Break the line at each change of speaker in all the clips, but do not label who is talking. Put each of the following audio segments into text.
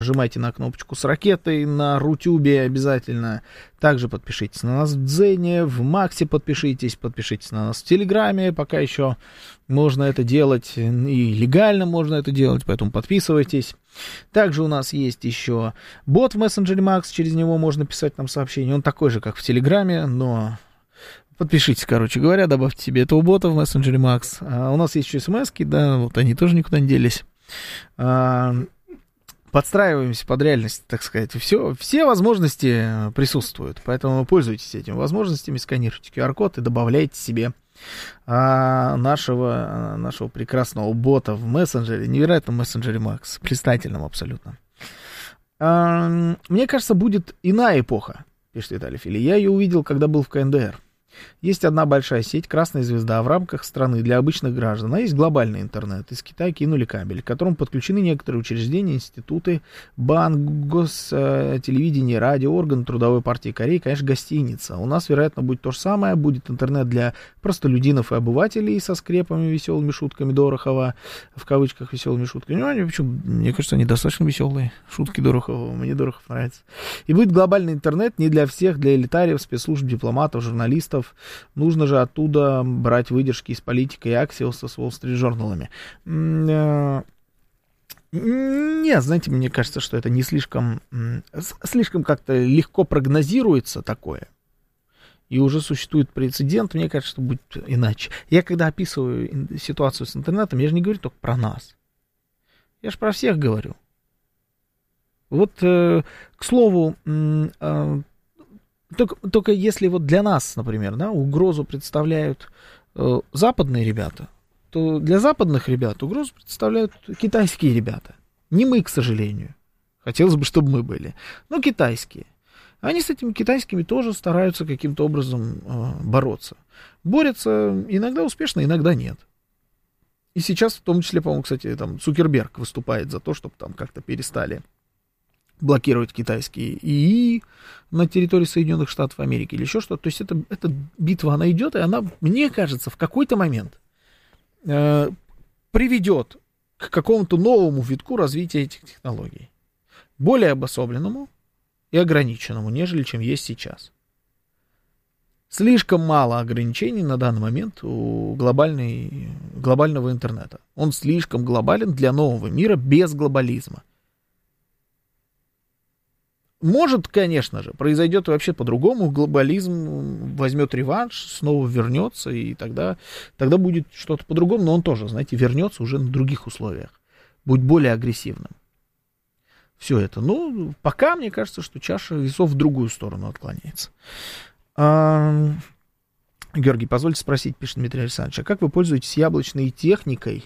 Нажимайте на кнопочку с ракетой, на Рутюбе обязательно. Также подпишитесь на нас в Дзене, в Максе подпишитесь на нас в Телеграме. Пока еще можно это делать, и легально можно это делать, поэтому подписывайтесь. Также у нас есть еще бот в мессенджере Макс, через него можно писать нам сообщения. Он такой же, как в Телеграме, но... Подпишитесь, короче говоря, добавьте себе этого бота в мессенджере Макс. У нас есть еще смс-ки, да, вот они тоже никуда не делись. Подстраиваемся под реальность, так сказать. Все возможности присутствуют, поэтому пользуйтесь этими возможностями, сканируйте QR-код и добавляйте себе нашего прекрасного бота в мессенджере, невероятном мессенджере Макс, блистательном абсолютно. Мне кажется, будет иная эпоха, пишет Виталий Фили. Я ее увидел, когда был в КНДР. Есть одна большая сеть, Красная Звезда, в рамках страны для обычных граждан. А есть глобальный интернет. Из Китая кинули кабель, к которому подключены некоторые учреждения, институты, банк, телевидение, радио, органы Трудовой партии Кореи, конечно, гостиница. У нас, вероятно, будет то же самое. Будет интернет для простолюдинов и обывателей со скрепами, веселыми шутками Дорохова, в кавычках веселыми шутками. Ну, почему? Мне кажется, они достаточно веселые. Шутки Дорохова. Мне Дорохов нравится. И будет глобальный интернет не для всех, для элитариев, спецслужб, дипломатов, журналистов. Нужно же оттуда брать выдержки из политика и Аксиоса с Wall Street журналами. Нет, знаете, мне кажется, что это не слишком как-то легко прогнозируется такое. И уже существует прецедент, мне кажется, что будет иначе. Я когда описываю ситуацию с интернетом, я же не говорю только про нас. Я же про всех говорю. Вот, к слову, только если вот для нас, например, да, угрозу представляют западные ребята, то для западных ребят угрозу представляют китайские ребята. Не мы, к сожалению. Хотелось бы, чтобы мы были. Но китайские. Они с этими китайскими тоже стараются каким-то образом бороться. Борются иногда успешно, иногда нет. И сейчас, в том числе, по-моему, кстати, там Цукерберг выступает за то, чтобы там как-то перестали блокировать китайские ИИ на территории Соединенных Штатов Америки или еще что-то. То есть эта битва, она идет, и она, мне кажется, в какой-то момент приведет к какому-то новому витку развития этих технологий. Более обособленному и ограниченному, нежели чем есть сейчас. Слишком мало ограничений на данный момент у глобального интернета. Он слишком глобален для нового мира без глобализма. Может, конечно же, произойдет вообще по-другому, глобализм возьмет реванш, снова вернется, и тогда будет что-то по-другому, но он тоже, знаете, вернется уже на других условиях, будет более агрессивным. Все это. Ну, пока, мне кажется, что чаша весов в другую сторону отклоняется. Георгий, позвольте спросить, пишет Дмитрий Александрович, а как вы пользуетесь яблочной техникой?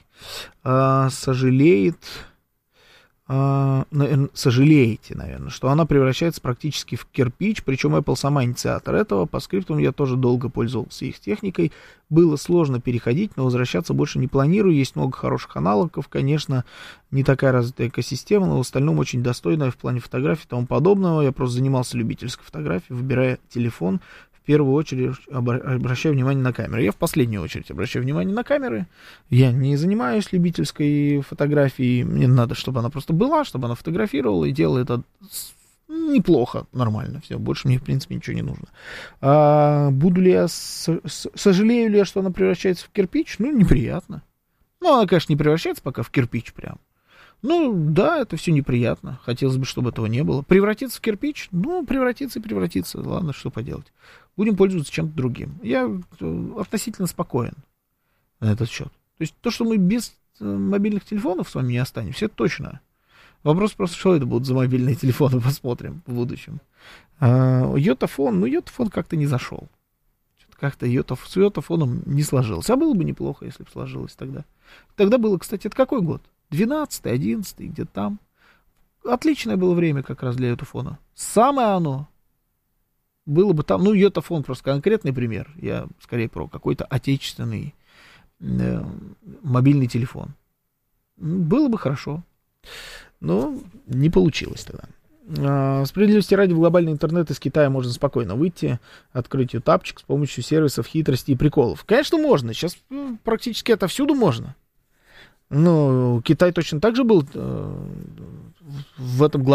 Сожалеете, наверное, что она превращается практически в кирпич, причем Apple сама инициатор этого. По скриптам я тоже долго пользовался их техникой. Было сложно переходить, но возвращаться больше не планирую. Есть много хороших аналогов, конечно, не такая развитая экосистема, но в остальном очень достойная в плане фотографий и тому подобного. Я просто занимался любительской фотографией, выбирая телефон. В первую очередь обращаю внимание на камеры. Я в последнюю очередь обращаю внимание на камеры. Я не занимаюсь любительской фотографией. Мне надо, чтобы она просто была, чтобы она фотографировала и делала это неплохо, нормально. Все, больше мне, в принципе, ничего не нужно. Буду ли я... Сожалею ли я, что она превращается в кирпич? Ну, неприятно. Ну, она, конечно, не превращается пока в кирпич прям. Ну, да, это все неприятно. Хотелось бы, чтобы этого не было. Превратиться в кирпич? Ну, превратиться и превратиться. Ладно, что поделать. Будем пользоваться чем-то другим. Я относительно спокоен на этот счет. То есть то, что мы без мобильных телефонов с вами не останемся, это точно. Вопрос просто, что это будут за мобильные телефоны, посмотрим в будущем. Йотафон, Йотафон как-то не зашел. Как-то с Йотафоном не сложилось. А было бы неплохо, если бы сложилось тогда. Тогда было, кстати, это какой год? 12-й, 11-й, где-то там. Отличное было время как раз для Йотафона. Самое оно. Было бы там, Йотафон просто конкретный пример. Я скорее про какой-то отечественный мобильный телефон. Было бы хорошо. Но не получилось тогда. Справедливости ради, в глобальный интернет из Китая можно спокойно выйти, открыть ютапчик с помощью сервисов, хитростей и приколов. Конечно, можно. Сейчас практически отовсюду можно. Но Китай точно так же был в этом